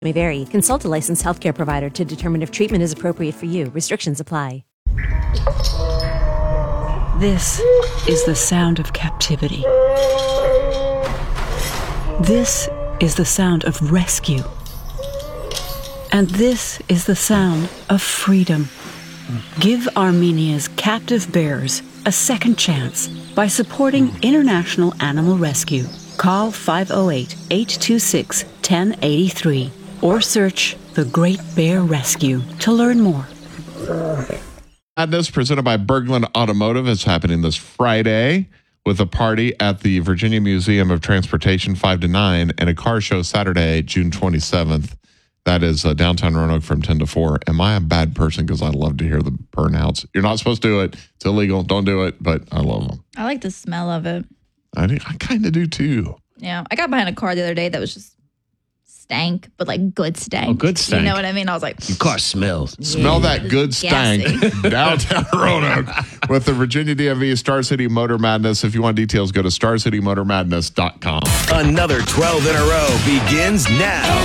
may vary. Consult a licensed healthcare provider to determine if treatment is appropriate for you. Restrictions apply. This is the sound of captivity. This is the sound of rescue. And this is the sound of freedom. Give Armenia's captive bears a second chance by supporting International Animal Rescue. Call 508-826-1083 or search The Great Bear Rescue to learn more. Madness presented by Berglund Automotive is happening this Friday with a party at the Virginia Museum of Transportation 5 to 9 and a car show Saturday, June 27th. That is downtown Roanoke from 10 to 4. Am I a bad person because I love to hear the burnouts? You're not supposed to do it. It's illegal. Don't do it, but I love them. I like the smell of it. I kind of do too. Yeah. I got behind a car the other day that was just stank, but like good stank. Oh, good stank. You know what I mean? I was like, Your car smells. Smell that good stank downtown Roanoke with the Virginia DMV Star City Motor Madness. If you want details, go to starcitymotormadness.com. Another 12 in a row begins now.